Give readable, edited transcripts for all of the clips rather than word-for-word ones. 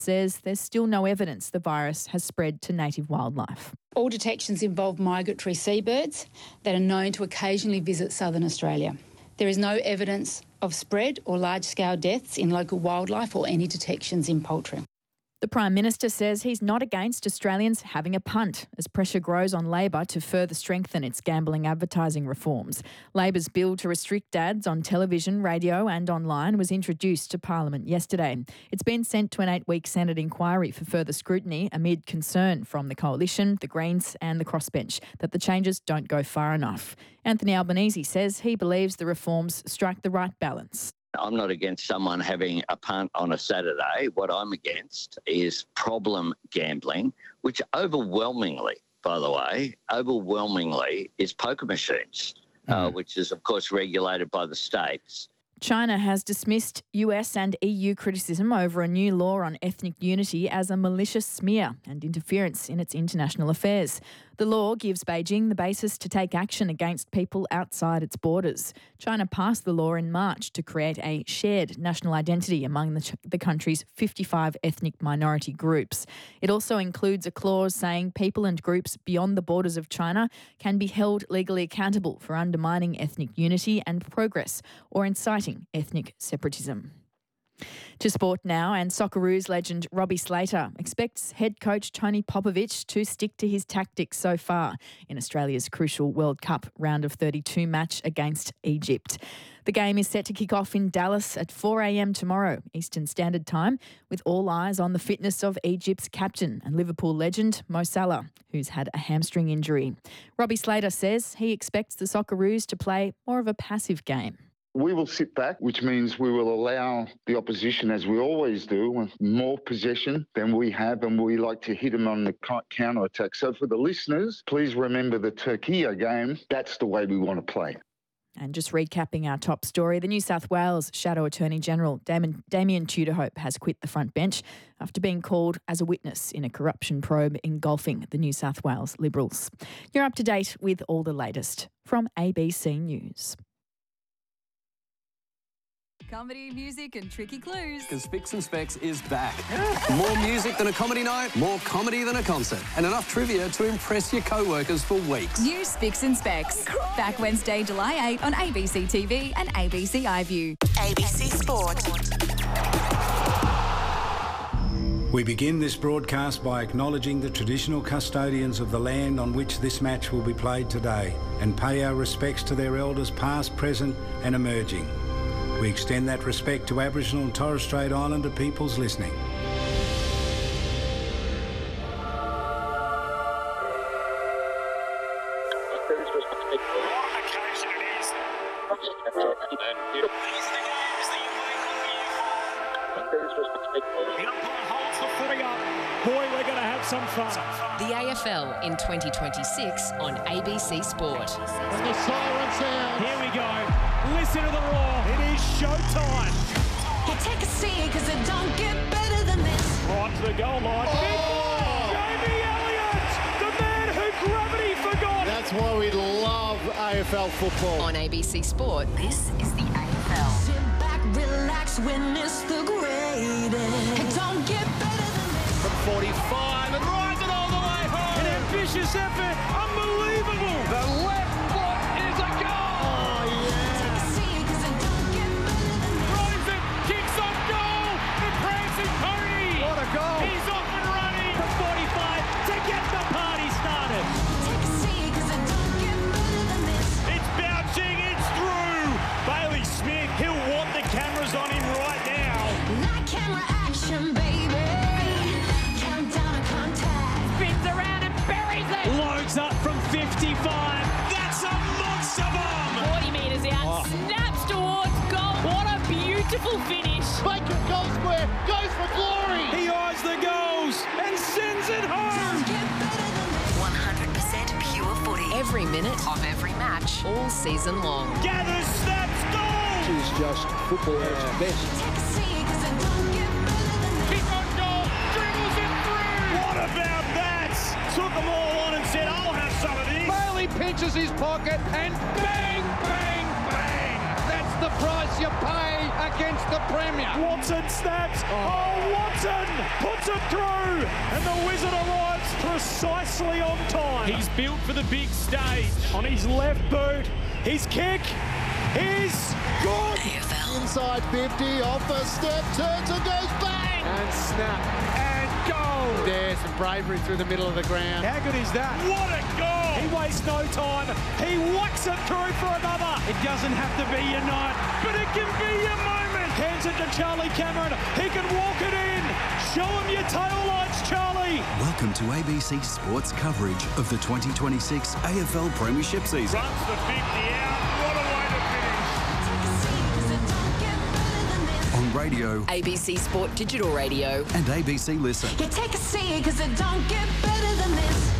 says there's still no evidence the virus has spread to native wildlife. All detections involve migratory seabirds that are known to occasionally visit southern Australia. There is no evidence of spread or large-scale deaths in local wildlife or any detections in poultry. The Prime Minister says he's not against Australians having a punt as pressure grows on Labor to further strengthen its gambling advertising reforms. Labor's bill to restrict ads on television, radio and online was introduced to Parliament yesterday. It's been sent to an 8-week Senate inquiry for further scrutiny amid concern from the Coalition, the Greens and the Crossbench that the changes don't go far enough. Anthony Albanese says he believes the reforms strike the right balance. I'm not against someone having a punt on a Saturday. What I'm against is problem gambling, which overwhelmingly, by the way, is poker machines, which is, of course, regulated by the states. China has dismissed US and EU criticism over a new law on ethnic unity as a malicious smear and interference in its international affairs. The law gives Beijing the basis to take action against people outside its borders. China passed the law in March to create a shared national identity among the country's 55 ethnic minority groups. It also includes a clause saying people and groups beyond the borders of China can be held legally accountable for undermining ethnic unity and progress or inciting ethnic separatism. To sport now, and Socceroos legend Robbie Slater expects head coach Tony Popovic to stick to his tactics so far in Australia's crucial World Cup round of 32 match against Egypt. The game is set to kick off in Dallas at 4 a.m. tomorrow, Eastern Standard Time, with all eyes on the fitness of Egypt's captain and Liverpool legend Mo Salah, who's had a hamstring injury. Robbie Slater says he expects the Socceroos to play more of a passive game. We will sit back, which means we will allow the opposition, as we always do, more possession than we have, and we like to hit them on the counter-attack. So for the listeners, please remember the Turkey game. That's the way we want to play. And just recapping our top story, the New South Wales Shadow Attorney General Damien Tudorhope has quit the front bench after being called as a witness in a corruption probe engulfing the New South Wales Liberals. You're up to date with all the latest from ABC News. Comedy, music and tricky clues. Because Spicks and Specs is back. More music than a comedy night, more comedy than a concert, and enough trivia to impress your co-workers for weeks. New Spicks and Specs. Back Wednesday, July 8 on ABC TV and ABC iView. ABC Sport. We begin this broadcast by acknowledging the traditional custodians of the land on which this match will be played today and pay our respects to their elders past, present and emerging. We extend that respect to Aboriginal and Torres Strait Islander peoples listening. Boy, we're going to have some fun. The AFL in 2026 on ABC Sport. When the siren sounds. Here we go. Listen to the roar. It is showtime. You take a seat because it don't get better than this. Right to the goal line. Jamie Elliott, the man who gravity forgot. That's why we love AFL football. On ABC Sport, this is the AFL. Sit back, relax, witness the greatest. It don't get better than this. From 45 and rides it all the way home. An ambitious effort. Unbelievable. The left foot is a goal. Oh, yeah. Take a seat because it don't get better than this. Throws it, kicks on goal. The prancing pony. What a goal. He's off and running from 45 to get the party started. Take a seat because it don't get better than this. It's bouncing, it's through. Bailey Smith, he'll want the cameras on him right now. Not camera action, baby. Countdown to contact. Spins around and buries it. Loads up from 55. That's a monster bomb. 40 metres out, snaps towards goal. What a beautiful finish. Baker goal square, goes for glory. He eyes the goals and sends it home. Don't get better than this. 100% pure footy. Every minute of every match, all season long. Gathers, snaps, goal. This is just football at its best. Take a seat because it don't get better than this. Kick on goal, dribbles it through. What about that? Took them all on and said, I'll have some of this. Bailey pinches his pocket and bang, bang, bang. That's the price you pay against the Premier. Watson snaps. Oh, Watson puts it through. And the Wizard arrives precisely on time. He's built for the big stage. On his left boot, his kick is good. Inside 50, off a step, turns and goes bang! And snap. And goal. There's some bravery through the middle of the ground. How good is that? What a goal! He wastes no time. He whacks it through for another. It doesn't have to be your night, but it can be your moment. Hands it to Charlie Cameron. He can walk it in. Show him your tail lights, Charlie. Welcome to ABC Sports coverage of the 2026 AFL Premiership season. Runs the 50 out. What a way to finish. On radio, ABC Sport Digital Radio, and ABC Listen. You take a seat because it don't get better than this.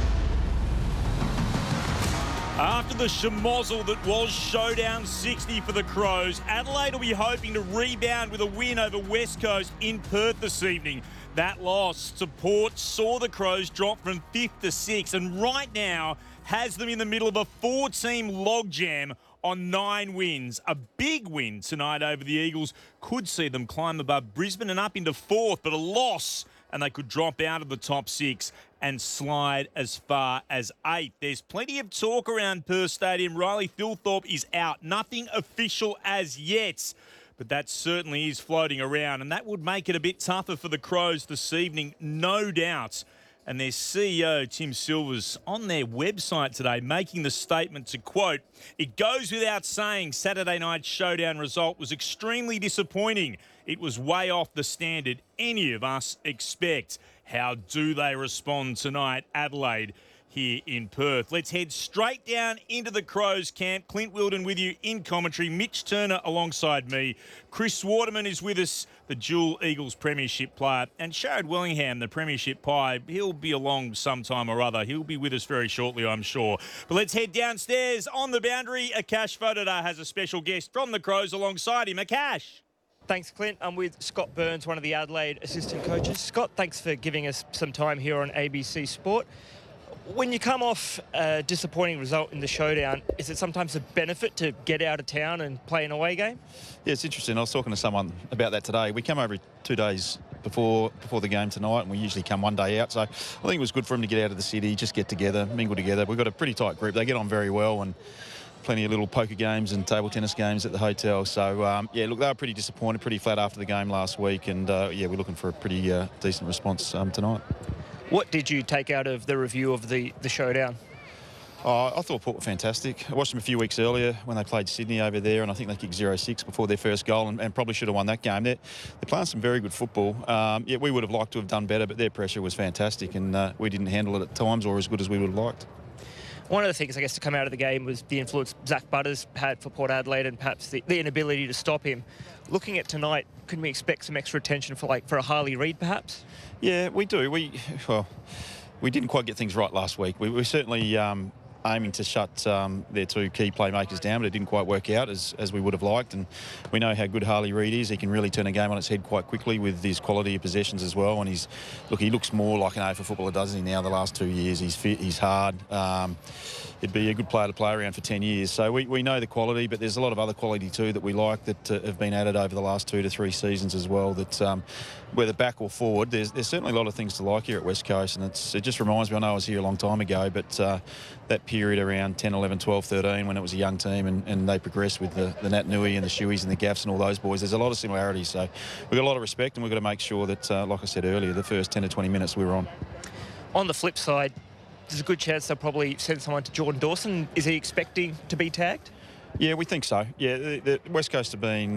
After the schmozzle that was Showdown 60 for the Crows, Adelaide will be hoping to rebound with a win over West Coast in Perth this evening. That loss to Port saw the Crows drop from 5th to 6th and right now has them in the middle of a 4-team logjam on 9 wins. A big win tonight over the Eagles could see them climb above Brisbane and up into 4th, but a loss and they could drop out of the top 6 and slide as far as 8th. There's plenty of talk around Perth Stadium. Riley Thilthorpe is out. Nothing official as yet, but that certainly is floating around, and that would make it a bit tougher for the Crows this evening, no doubt. And their CEO, Tim Silvers, on their website today making the statement to quote, "It goes without saying Saturday night's Showdown result was extremely disappointing. It was way off the standard any of us expect. How do they respond tonight, Adelaide, here in Perth?" Let's head straight down into the Crows camp. Clint Wilden with you in commentary. Mitch Turner alongside me. Chris Waterman is with us, the dual Eagles Premiership player. And Sharad Wellingham, the Premiership pie. He'll be along sometime or other. He'll be with us very shortly, I'm sure. But let's head downstairs on the boundary. Akash Fodada has a special guest from the Crows alongside him. Akash. Thanks, Clint. I'm with Scott Burns, one of the Adelaide assistant coaches. Scott, thanks for giving us some time here on ABC Sport. When you come off a disappointing result in the Showdown, is it sometimes a benefit to get out of town and play an away game? Yeah, it's interesting. I was talking to someone about that today. We come over 2 days before the game tonight, and we usually come 1 day out. So I think it was good for them to get out of the city, just get together, mingle together. We've got a pretty tight group. They get on very well, and plenty of little poker games and table tennis games at the hotel. So, yeah, look, they were pretty disappointed, pretty flat after the game last week, and, yeah, we're looking for a pretty decent response tonight. What did you take out of the review of the Showdown? I thought Port were fantastic. I watched them a few weeks earlier when they played Sydney over there, and I think they kicked 0-6 before their first goal and probably should have won that game. They're playing some very good football. Yeah, we would have liked to have done better, but their pressure was fantastic, and we didn't handle it at times or as good as we would have liked. One of the things, I guess, to come out of the game was the influence Zach Butters had for Port Adelaide and perhaps the inability to stop him. Looking at tonight, can we expect some extra attention for a Harley Reid, perhaps? Yeah, we do. We didn't quite get things right last week. We were certainly aiming to shut their 2 key playmakers down, but it didn't quite work out as we would have liked. And we know how good Harley Reid is. He can really turn a game on its head quite quickly with his quality of possessions as well. And he looks more like an AFL footballer, doesn't he, now the last 2 years. He's fit, he's hard. He'd be a good player to play around for 10 years. So we know the quality, but there's a lot of other quality too that we like that have been added over the last 2 to 3 seasons as well. That whether back or forward, there's certainly a lot of things to like here at West Coast. And it just reminds me, I know I was here a long time ago, but that period around 10, 11, 12, 13 when it was a young team and they progressed with the Nat Nui and the Shueys and the Gaffs and all those boys, there's a lot of similarities. So we've got a lot of respect and we've got to make sure that, like I said earlier, the first 10 to 20 minutes we were on. On the flip side, there's a good chance they'll probably send someone to Jordan Dawson. Is he expecting to be tagged? Yeah, we think so. Yeah, the West Coast have been,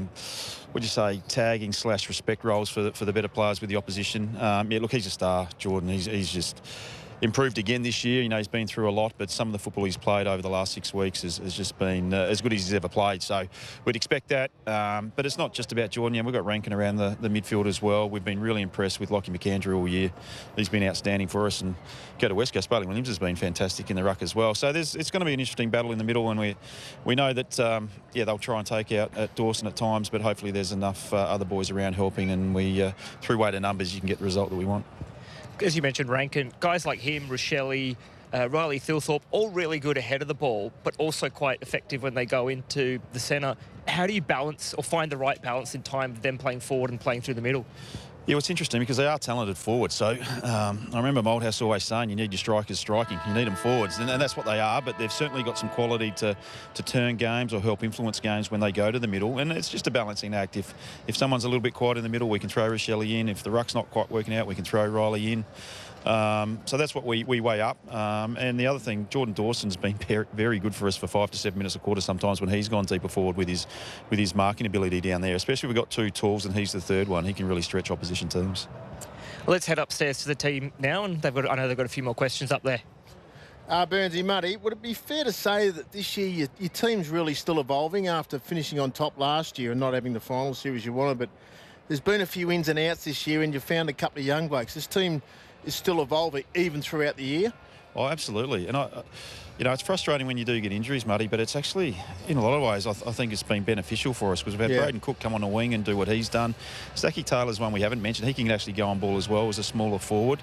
tagging / respect roles for the better players with the opposition. Yeah, look, he's a star, Jordan. He's just improved again this year. You know, he's been through a lot, but some of the football he's played over the last 6 weeks has just been as good as he's ever played. So we'd expect that. But it's not just about Jordan. Yeah, we've got Rankin around the midfield as well. We've been really impressed with Lockie McAndrew all year. He's been outstanding for us. And go to West Coast, Bailey Williams has been fantastic in the ruck as well. So it's going to be an interesting battle in the middle, and we know that they'll try and take out at Dawson at times, but hopefully there's enough other boys around helping, and we through weight of numbers you can get the result that we want. As you mentioned, Rankin, guys like him, Rochelle, Riley Thilthorpe, all really good ahead of the ball, but also quite effective when they go into the centre. How do you balance or find the right balance in time of them playing forward and playing through the middle? Yeah, it's interesting because they are talented forwards. So I remember Malthouse always saying you need your strikers striking. You need them forwards. And that's what they are, but they've certainly got some quality to turn games or help influence games when they go to the middle. And it's just a balancing act. If someone's a little bit quiet in the middle, we can throw Rochelle in. If the ruck's not quite working out, we can throw Riley in. So that's what we weigh up. And the other thing, Jordan Dawson's been very good for us for 5 to 7 minutes a quarter sometimes when he's gone deeper forward with his marking ability down there. Especially if we've got two tools and he's the third one, he can really stretch opposition teams. Let's head upstairs to the team now, and I know they've got a few more questions up there. Burnsy, Muddy, would it be fair to say that this year your team's really still evolving after finishing on top last year and not having the final series you wanted, but there's been a few ins and outs this year and you found a couple of young blokes. This team is still evolving even throughout the year? Oh, absolutely. And it's frustrating when you do get injuries, Muddy, but it's actually, in a lot of ways, I think it's been beneficial for us because we've had Braden Cook come on the wing and do what he's done. Zachy Taylor's one we haven't mentioned. He can actually go on ball as well as a smaller forward.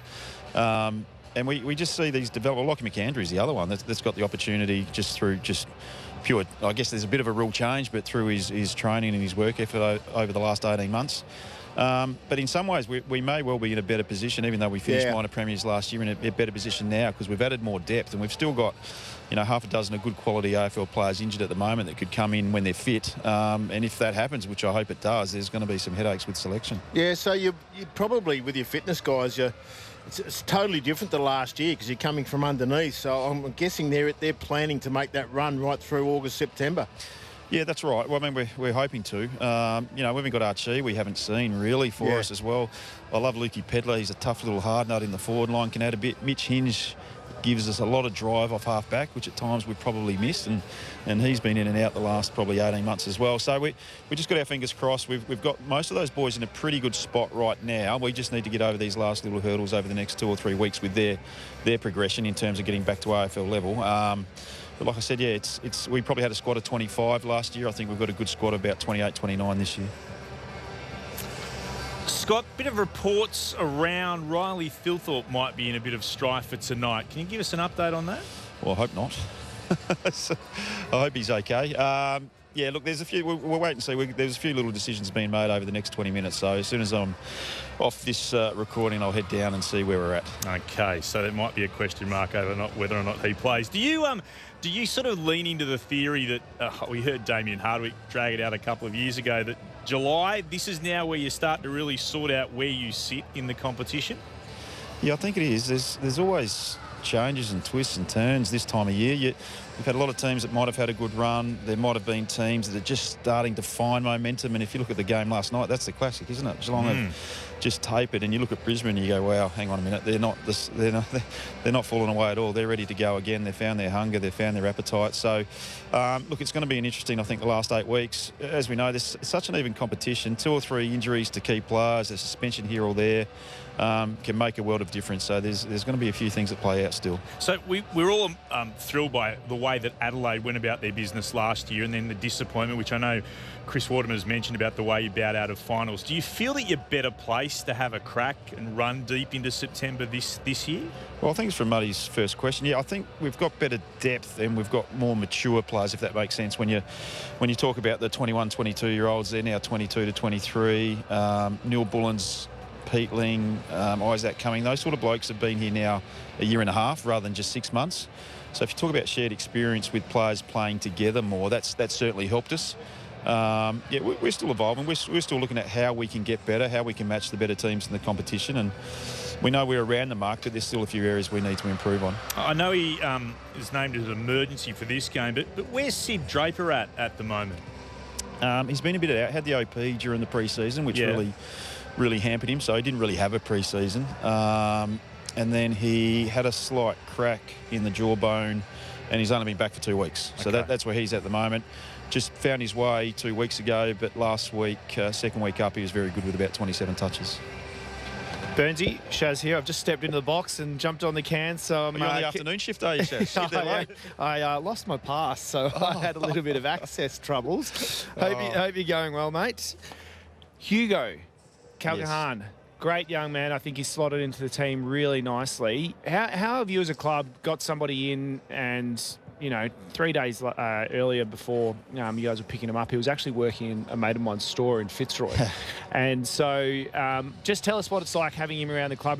And we just see these develop. Well, Lockie McAndrew's the other one that's got the opportunity just through pure, I guess there's a bit of a rule change, but through his training and his work effort over the last 18 months. But in some ways, we may well be in a better position, even though we finished minor premiers last year, in a better position now because we've added more depth and we've still got, half a dozen of good quality AFL players injured at the moment that could come in when they're fit. And if that happens, which I hope it does, there's going to be some headaches with selection. Yeah, so you probably, with your fitness guys, it's totally different to last year because you're coming from underneath. So I'm guessing they're planning to make that run right through August, September. Yeah, that's right. Well, I mean, we're hoping to. When we got Archie, we haven't seen really for us as well. I love Lukey Pedler. He's a tough little hard nut in the forward line, can add a bit. Mitch Hinge gives us a lot of drive off half back, which at times we've probably missed, and he's been in and out the last probably 18 months as well. So we just got our fingers crossed. We've got most of those boys in a pretty good spot right now. We just need to get over these last little hurdles over the next 2 or 3 weeks with their progression in terms of getting back to AFL level. But like I said, we probably had a squad of 25 last year. I think we've got a good squad of about 28, 29 this year. Scott, bit of reports around Riley Thilthorpe might be in a bit of strife for tonight. Can you give us an update on that? Well, I hope not. I hope he's okay. Look, there's a few. We'll wait and see. There's a few little decisions being made over the next 20 minutes. So as soon as I'm off this recording, I'll head down and see where we're at. Okay, so there might be a question mark over whether or not he plays. Do you sort of lean into the theory that we heard Damien Hardwick drag it out a couple of years ago that July, this is now where you start to really sort out where you sit in the competition? Yeah, I think it is. There's always changes and twists and turns this time of year. We've had a lot of teams that might have had a good run. There might have been teams that are just starting to find momentum. And if you look at the game last night, that's the classic, isn't it? Geelong have just tapered, and you look at Brisbane and you go, wow, hang on a minute, they're not falling away at all. They're ready to go again. They've found their hunger. They've found their appetite. So, look, it's going to be an interesting, I think, the last 8 weeks. As we know, there's such an even competition. 2 or 3 injuries to key players, a suspension here or there. Can make a world of difference. So there's going to be a few things that play out still. So we're all thrilled by the way that Adelaide went about their business last year, and then the disappointment, which I know Chris Waterman has mentioned about the way you bowed out of finals. Do you feel that you're better placed to have a crack and run deep into September this year? Well, I think it's from Muddy's first question. Yeah, I think we've got better depth and we've got more mature players, if that makes sense. When you talk about the 21, 22-year-olds, they're now 22 to 23. Neil Bullen's, Pete Ling, Isaac Cumming, those sort of blokes have been here now a year and a half rather than just 6 months. So if you talk about shared experience with players playing together more, that's certainly helped us. We're still evolving. We're still looking at how we can get better, how we can match the better teams in the competition, and we know we're around the mark, but there's still a few areas we need to improve on. I know he is named as an emergency for this game, but where's Sid Draper at the moment? He's been a bit out. Had the OP during the pre-season, which really hampered him, so he didn't really have a pre-season. And then he had a slight crack in the jawbone, and he's only been back for 2 weeks. So that's where he's at the moment. Just found his way 2 weeks ago, but last week, second week up, he was very good with about 27 touches. Burnsy, Shaz here. I've just stepped into the box and jumped on the can. So you're on the afternoon shift, are you, Shaz? I lost my pass, so I had a little bit of access troubles. Hope you're going well, mate. Hugo Calgahan, great young man. I think he's slotted into the team really nicely. How have you as a club got somebody in and, 3 days earlier before you guys were picking him up, he was actually working in a mate of mine's store in Fitzroy. And so just tell us what it's like having him around the club.